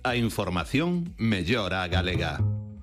A información mellora a galega.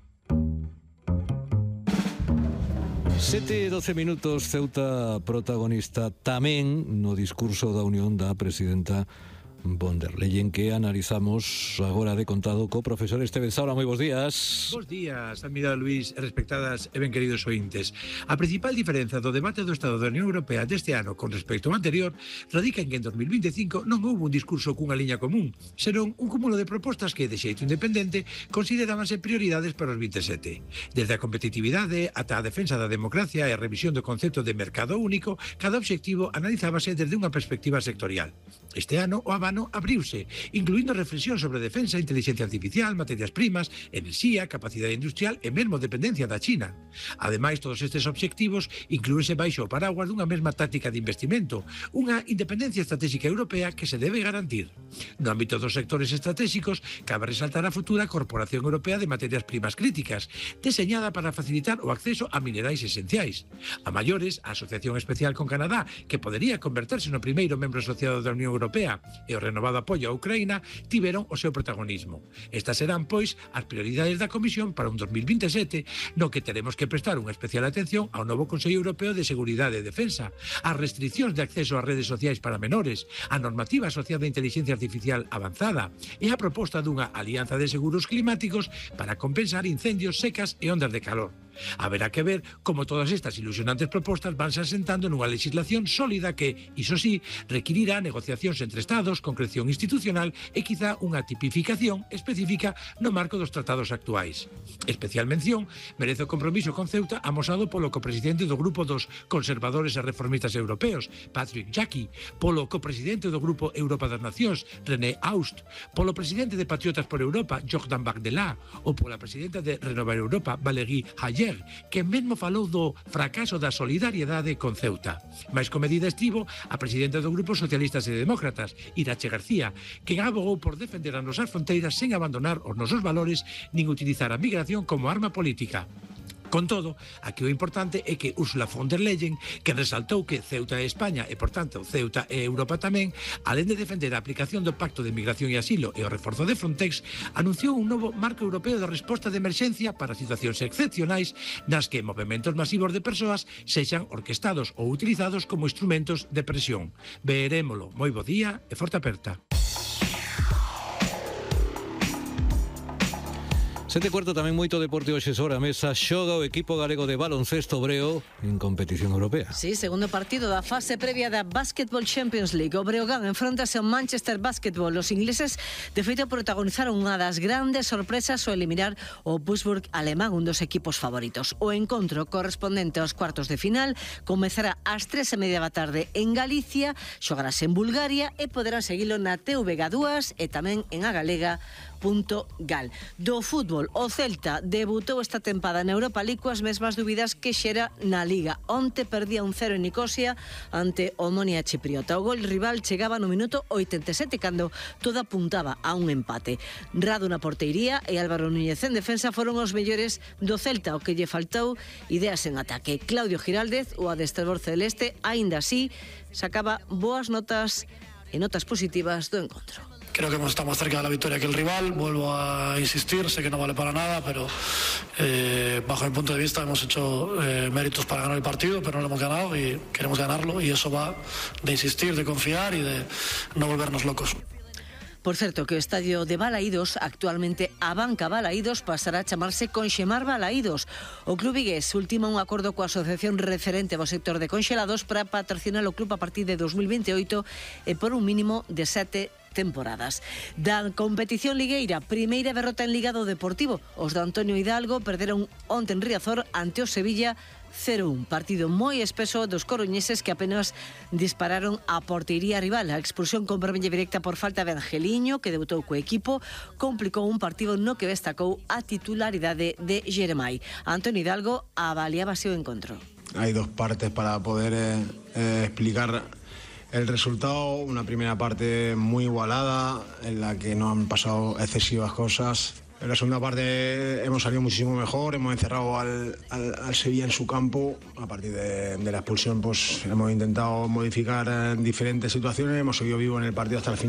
7:12 minutos, Ceuta protagonista tamén no discurso da Unión da presidenta von der Leyen, que analizamos agora de contado co profesor Estevez Saura. Moi bons días. Bos días, admirado Luís e respectadas e ben queridos ointes. A principal diferenza do debate do Estado da Unión Europea deste ano con respecto ao anterior radica en que en 2025 non houve un discurso cunha liña común, senón un cúmulo de propostas que, de xeito independente, considerábanse prioridades para os 27. Desde a competitividade ata a defensa da democracia e a revisión do concepto de mercado único, cada obxectivo analizábase desde unha perspectiva sectorial. Este ano, o abano abriuse, incluindo reflexión sobre defensa, inteligencia artificial, materias primas, enerxía, capacidade industrial e mesmo dependencia da China. Ademais, todos estes obxectivos inclúense baixo o paraguas dunha mesma táctica de investimento, unha independencia estratégica europea que se debe garantir. No ámbito dos sectores estratégicos, cabe resaltar a futura Corporación Europea de Materias Primas Críticas, deseñada para facilitar o acceso a minerais esenciais. A maiores, a Asociación Especial con Canadá, que podería converterse no primeiro membro asociado da Unión Europea, e o renovado apoio a Ucraína tiveron o seu protagonismo. Estas serán, pois, as prioridades da Comisión para un 2027, no que teremos que prestar unha especial atención ao novo Consello Europeo de Seguridade e Defensa, as restriccións de acceso ás redes sociais para menores, a normativa asociada a inteligencia artificial avanzada e a proposta dunha alianza de seguros climáticos para compensar incendios, secas e ondas de calor. Haberá que ver como todas estas ilusionantes propostas vanse asentando nunha legislación sólida que, iso sí, requirirá negociacións entre Estados, concreción institucional e quizá unha tipificación específica no marco dos tratados actuais. Especial mención merece o compromiso con Ceuta amosado polo copresidente do Grupo dos Conservadores e Reformistas Europeos, Patrick Jaki, polo copresidente do Grupo Europa das Nacións, René Aust, polo presidente de Patriotas por Europa, Jordan Bardella, ou pola presidenta de Renovar Europa, Valérie Hayer, que mesmo falou do fracaso da solidariedade con Ceuta. Mais con medida estivo a presidenta do Grupo Socialistas e Demócratas, Irache García, que abogou por defender as nosas fronteiras sen abandonar os nosos valores nin utilizar a migración como arma política. Con todo, aquí o importante é que Ursula von der Leyen, que resaltou que Ceuta é España e, por tanto, Ceuta é Europa tamén, alén de defender a aplicación do Pacto de Migración e Asilo e o reforzo de Frontex, anunciou un novo marco europeo de resposta de emerxencia para situacións excepcionais nas que movementos masivos de persoas sexan orquestados ou utilizados como instrumentos de presión. Verémolo. Moi bo día e forte aperta. 7:15, tamén moito deporte hoxe sobre a mesa. Xoga o equipo galego de baloncesto Breo en competición europea. Sí, segundo partido da fase previa da Basketball Champions League. O Breogán enfrontase ao Manchester Basketball. Os ingleses, de feito, protagonizaron unha das grandes sorpresas ao eliminar o Würzburg alemán, un dos equipos favoritos. O encontro correspondente aos cuartos de final comezará ás 3:30 da tarde en Galicia, xogarase en Bulgaria e poderán seguilo na TVG2 e tamén en agalega.gal. Do fútbol, o Celta debutou esta tempada na Europa League coas mesmas dúbidas que xera na Liga. Onte perdía 1-0 en Nicosia ante o Omonia Chipriota. O gol rival chegaba no minuto 87 cando todo apuntaba a un empate. Rado na porteiría e Álvaro Núñez en defensa foron os mellores do Celta, o que lle faltou ideas en ataque. Claudio Giraldez, o adestrador celeste, aínda así sacaba boas notas e notas positivas do encontro. Creo que hemos estado más cerca de la victoria que el rival. Vuelvo a insistir, sé que no vale para nada, pero bajo mi punto de vista hemos hecho méritos para ganar el partido, pero no lo hemos ganado y queremos ganarlo, y eso va de insistir, de confiar y de no volvernos locos. Por certo, que o estadio de Balaídos, actualmente a Banca Balaídos, pasará a chamarse Conxemar Balaídos. O club vigués ultima un acordo coa asociación referente ao sector de conxelados para patrocinar o club a partir de 2028 e por un mínimo de 7 temporadas. Da competición ligueira, primeira derrota en Liga do Deportivo. Os de Antonio Hidalgo perderon onte en Riazor ante o Sevilla 0-1, partido moi espeso dos coruñeses que apenas dispararon a portería rival. A expulsión con vermella directa por falta de Angeliño, que debutou co equipo, complicou un partido no que destacou a titularidade de Jeremai. Antonio Hidalgo avaliábase o encontro. Hay dos partes para poder explicar el resultado. Una primera parte muy igualada, en la que no han pasado excesivas cosas. En la segunda parte hemos salido muchísimo mejor, hemos encerrado al Sevilla en su campo. A partir de la expulsión pues hemos intentado modificar diferentes situaciones, hemos seguido vivo en el partido hasta el final.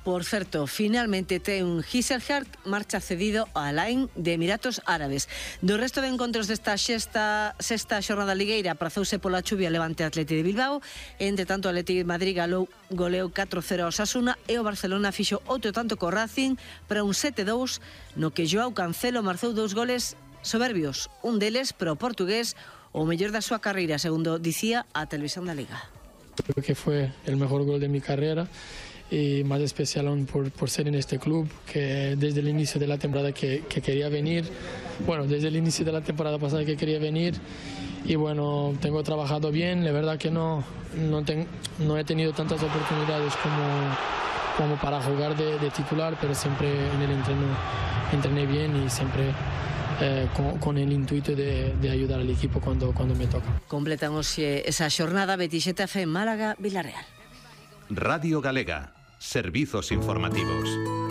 Por certo, finalmente ten Giselhart marcha cedido a Alain de Emiratos Árabes. Do resto de encontros desta sexta xornada ligueira aprazouse pola chuvia Levante Atleti de Bilbao. Entre tanto, o Atleti de Madrid goleou 4-0 ao Osasuna e o Barcelona fixo outro tanto co Racing para un 7-2 no que Joao Cancelo marcou 2 goles soberbios. Un deles pro portugués, o mellor da súa carreira, segundo dicía a Televisión da Liga. Creo que fue el mejor gol de mi carrera y más especial aún por ser en este club, que desde el inicio de la temporada que quería venir, bueno, desde el inicio de la temporada pasada que quería venir, y bueno, tengo trabajado bien. La verdad que no he tenido tantas oportunidades como para jugar de titular, pero siempre en el entreno entrené bien y siempre con el intuito de ayudar al equipo cuando me toca. Completan hoxe esa xornada Betis Xetafe, Málaga, Villarreal. Radio Galega, servizos informativos.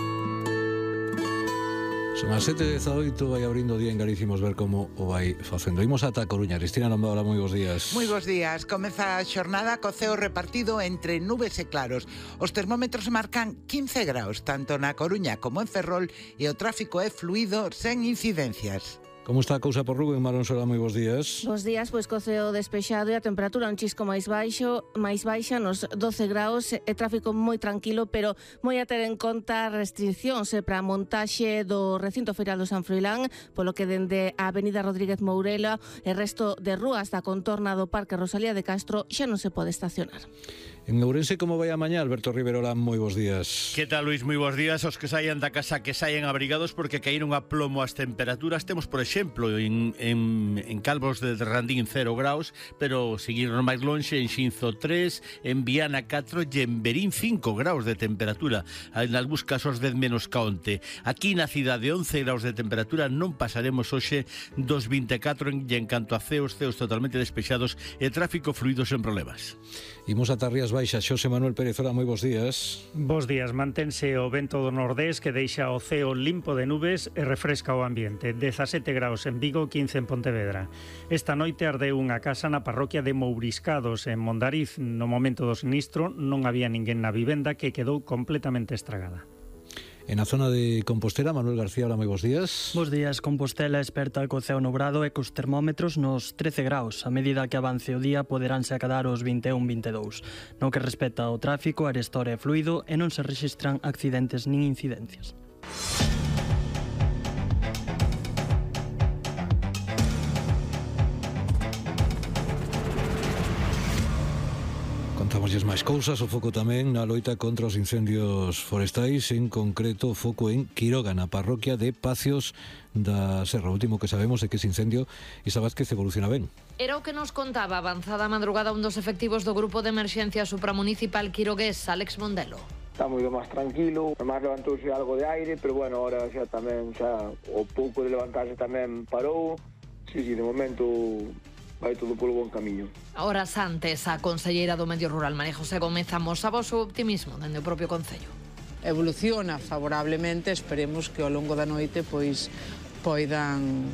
Son as 7:18, vai abrindo o día en Garísimos ver como o vai facendo. Imos ata Coruña. Cristina Lombaola, moi bons días. Moi bons días. Comeza a xornada co ceo repartido entre nubes e claros. Os termómetros marcan 15 graus, tanto na Coruña como en Ferrol, e o tráfico é fluido sen incidencias. Como está a cousa por Rubén? Marón Sola, moi bons días. Bos días, pois co ceo despexado e a temperatura un chisco máis baixa, nos 12 graus, e tráfico moi tranquilo, pero moi a ter en conta restriccións para a montaxe do recinto feiral do San Froilán, polo que dende a Avenida Rodríguez Mourela e resto de rúas da contorna do Parque Rosalía de Castro xa non se pode estacionar. En Ourense, como vai a mañá? Alberto Riverola, moi bons días. Que tal, Luis? Moi bons días. Os que saian da casa que saian abrigados porque caíron a plomo as temperaturas. Temos, por exemplo, en Calvos de Randín 0 graus, pero seguiron máis lonxe en Xinzo 3, en Viana 4 e en Berín 5 graus de temperatura. En algúns casos 10 menos ca onte. Aquí na cidade 11 graus de temperatura, non pasaremos hoxe dos 24 e en canto a ceos totalmente despexados e tráfico fluido sen problemas. Imos ata Rías Baixas. Xosé Manuel Pérez, hola, moi bons días. Bos días. Mantense o vento do nordés que deixa o ceo limpo de nubes e refresca o ambiente. 17 graus en Vigo, 15 en Pontevedra. Esta noite ardeu unha casa na parroquia de Mouriscados, en Mondariz. No momento do sinistro non había ninguén na vivenda, que quedou completamente estragada. En a zona de Compostela, Manuel García, hola, moi bons días. Bos días. Compostela esperta co ceo nubrado e cos termómetros nos 13 graus. A medida que avance o día poderánse acadar os 21-22. No que respecta ao tráfico, a arestor é fluido e non se rexistran accidentes nin incidencias. Contamosles máis cousas, o foco tamén na loita contra os incendios forestais, en concreto o foco en Quiroga, na parroquia de Pacios da Serra. O último que sabemos é que ese incendio, Isa Vázquez, evoluciona ben. Era o que nos contaba avanzada madrugada un dos efectivos do Grupo de Emerxencia Supramunicipal quirogués, Alex Mondelo. Está moi máis tranquilo, además levantouse algo de aire, pero bueno, ahora xa tamén, o pouco de levantarse tamén parou. Sí, de momento vai todo polo bon camiño. Horas antes, a conselleira do Medio Rural, María José Gómez, amosaba o seu optimismo dende o propio Concello. Evoluciona favorablemente, esperemos que ao longo da noite pois poidan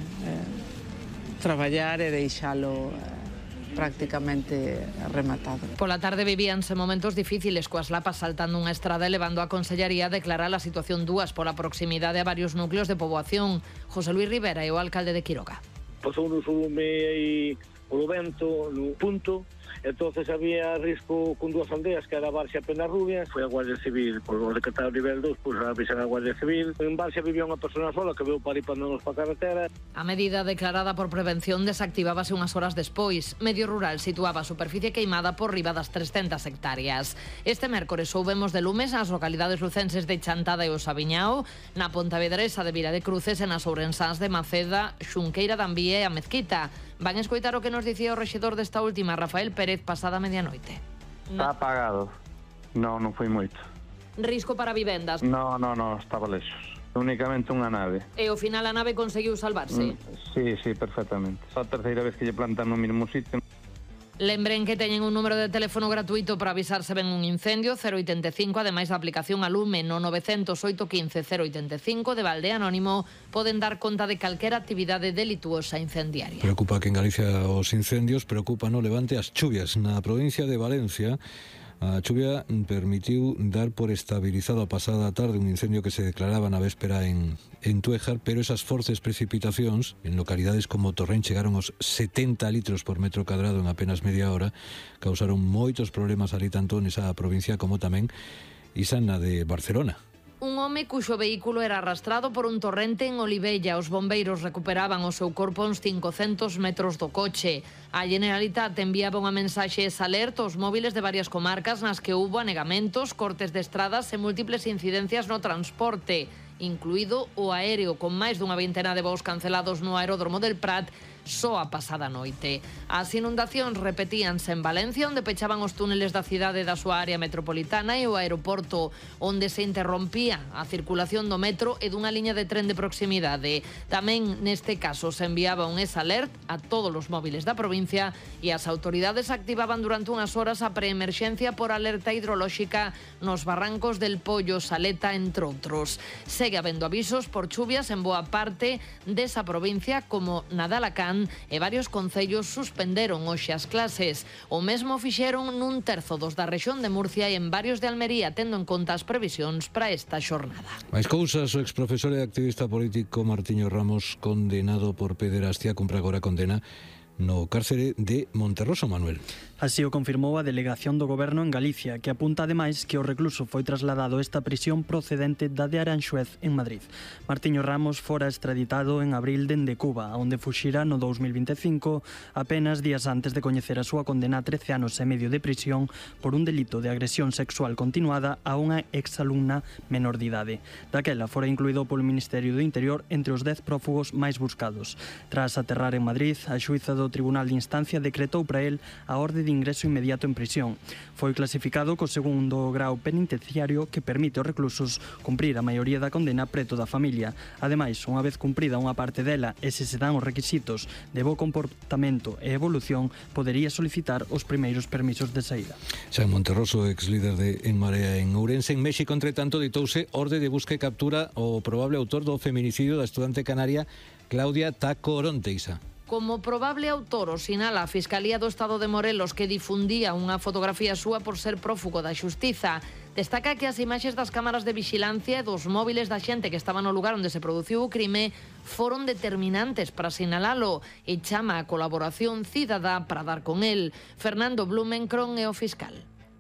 traballar e deixalo prácticamente rematado. Pola tarde vivíanse momentos difíciles coas lapas saltando unha estrada e levando a Consellería a declarar a situación dúas pola proximidade a varios núcleos de poboación. José Luis Rivera é o alcalde de Quiroga. Pasou no lume aí o vento no punto, entonces había risco con dúas aldeas que era Barxa e Penarrubia. Foi a Guardia Civil, por o decretado nivel 2, pois avisan a Guardia Civil. En Barxa vivía unha persona sola que veu paripándonos pa carretera. A medida declarada por prevención desactivábase unhas horas despois. Medio Rural situaba a superficie queimada por riba das 300 hectáreas. Este mércores soubemos de lumes nas localidades lucenses de Chantada e o Sabiñao, na Pontevedresa de Vila de Cruces e nas ourensáns de Maceda, Xunqueira de Ambía e a Mezquita. Van escoitar o que nos dicía o rexedor desta última, Rafael Pérez, pasada medianoite. Está apagado. Non foi moito. Risco para vivendas? No, estaba lexos. Únicamente unha nave. E ao final a nave conseguiu salvarse? Sí, perfectamente. A terceira vez que lle plantan no mesmo sitio. Lembren que teñen un número de teléfono gratuito para avisar se ven un incendio, 085, ademais da aplicación a Lume no 90815 085 de balde anónimo, poden dar conta de calquera actividade delituosa incendiaria. Preocupa que en Galicia os incendios, preocupa no Levante as chuvias. Na provincia de Valencia A chuvia permitiu dar por estabilizado a pasada tarde un incendio que se declaraba na véspera en Tuéjar, pero esas fortes precipitacións en localidades como Torrén chegaron aos 70 litros por metro cadrado en apenas media hora, causaron moitos problemas ali tanto nesa provincia como tamén na de Barcelona. Un home cuxo vehículo era arrastrado por un torrente en Olivella. Os bombeiros recuperaban o seu corpo uns 500 metros do coche. A Generalitat enviaba unha mensaxe alerta aos móviles de varias comarcas nas que hubo anegamentos, cortes de estradas e múltiples incidencias no transporte, incluído o aéreo, con máis dunha vintena de voos cancelados no aeródromo del Prat só a pasada noite. As inundacións repetíanse en Valencia, onde pechaban os túneles da cidade da súa área metropolitana, e o aeroporto, onde se interrompía a circulación do metro e dunha liña de tren de proximidade. Tamén neste caso se enviaba un alert a todos os móviles da provincia e as autoridades activaban durante unhas horas a preemerxencia por alerta hidrolóxica nos barrancos del Pollo, Saleta, entre outros. Segue habendo avisos por chuvias en boa parte desa provincia, como na de Alacant, e varios concellos suspenderon hoxe as clases. O mesmo fixeron nun terzo dos da rexión de Murcia e en varios de Almería, tendo en conta as previsións para esta xornada. Mais cousas, o exprofesor e activista político Martiño Ramos, condenado por pederastia, cumpre agora condena no cárcere de Monterroso, Manuel. Así o confirmou a delegación do Goberno en Galicia, que apunta ademais que o recluso foi trasladado a esta prisión procedente da de Aranxuez en Madrid. Martiño Ramos fora extraditado en abril dende Cuba, onde fuxira no 2025, apenas días antes de coñecer a súa condena a 13 anos e medio de prisión por un delito de agresión sexual continuada a unha exalumna menor de idade. Daquela fora incluído polo Ministerio do Interior entre os 10 prófugos máis buscados. Tras aterrar en Madrid, a xuíza do Tribunal de Instancia decretou para el a orde de ingreso inmediato en prisión. Foi clasificado co segundo grau penitenciario que permite aos reclusos cumprir a maioría da condena preto da familia. Ademais, unha vez cumprida unha parte dela e se dan os requisitos de bo comportamento e evolución, podería solicitar os primeiros permisos de saída. Xa en Monterroso, ex líder de En Marea en Ourense, en México, entre tanto, ditouse orde de busca e captura o probable autor do feminicidio da estudante canaria Claudia Taco Oronte. Como probable autor o sinala a Fiscalía do Estado de Morelos, que difundía unha fotografía súa por ser prófugo da xustiza. Destaca que as imaxes das cámaras de vixilancia e dos móviles da xente que estaba no lugar onde se produciu o crime foron determinantes para sinalalo e chama a colaboración cidadá para dar con el. Fernando Blumenkron é o fiscal.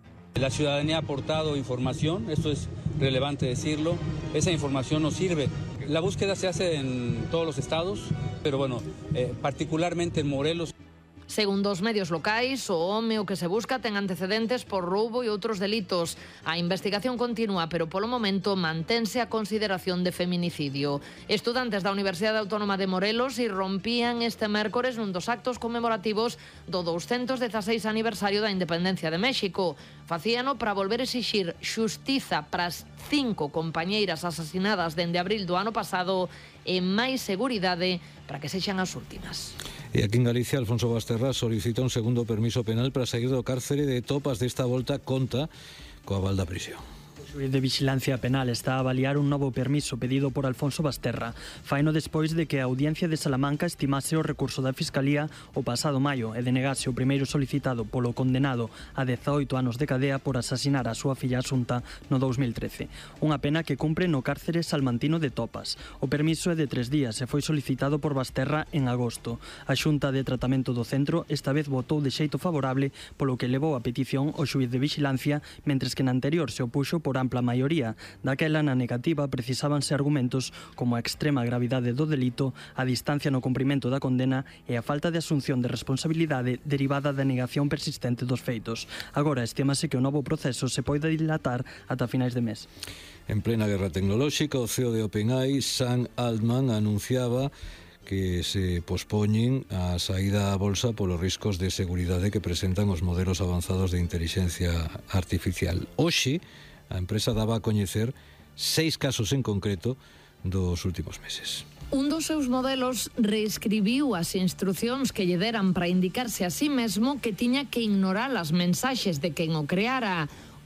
La ciudadanía ha aportado información, esto es relevante decirlo, esa información nos sirve. La búsqueda se hace en todos los estados, pero bueno, particularmente en Morelos. Segundo os medios locais, o home o que se busca ten antecedentes por roubo e outros delitos. A investigación continúa, pero polo momento mantense a consideración de feminicidio. Estudantes da Universidade Autónoma de Morelos irrompían este mércores nun dos actos conmemorativos do 216 aniversario da independencia de México. Facíano para volver a exixir xustiza para as 5 compañeiras asasinadas dende abril do ano pasado e máis seguridade para que sexan as últimas. E aquí en Galicia, Alfonso Basterra solicita un segundo permiso penal para sair do cárcere de Topas. Desta volta conta coa aval da prisión. O xuíz de Vixilancia Penal está a avaliar un novo permiso pedido por Alfonso Basterra. Faino despois de que a Audiencia de Salamanca estimase o recurso da Fiscalía o pasado maio e denegase o primeiro solicitado polo condenado a 18 anos de cadea por asasinar a súa filla Asunta no 2013. Unha pena que cumpre no cárcere salmantino de Topas. O permiso é de 3 días e foi solicitado por Basterra en agosto. A Xunta de Tratamento do Centro esta vez votou de xeito favorable, polo que levou a petición ao xuíz de Vixilancia, mentres que na anterior se opuxo por ampla maioría. Daquela, na negativa, precisábanse argumentos como a extrema gravidade do delito, a distancia no cumprimento da condena e a falta de asunción de responsabilidade derivada da negación persistente dos feitos. Agora, estímase que o novo proceso se poida dilatar ata finais de mes. En plena guerra tecnolóxica, o CEO de OpenAI, Sam Altman, anunciaba que se pospoñen a saída á bolsa polos riscos de seguridade que presentan os modelos avanzados de inteligencia artificial. Hoxe, a empresa daba a coñecer 6 casos en concreto dos últimos meses. Un dos seus modelos reescribiu as instruccións que lle deran para indicarse a sí mesmo que tiña que ignorar as mensaxes de quen o creara.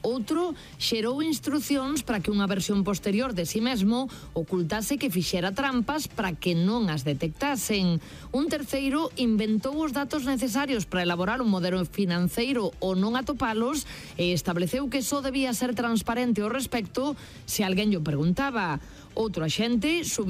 Outro xerou instruccións para que unha versión posterior de si mesmo ocultase que fixera trampas para que non as detectasen. Un terceiro inventou os datos necesarios para elaborar un modelo financeiro ou non atopalos e estableceu que só debía ser transparente ao respecto se alguén llo preguntaba. Outro axente subiu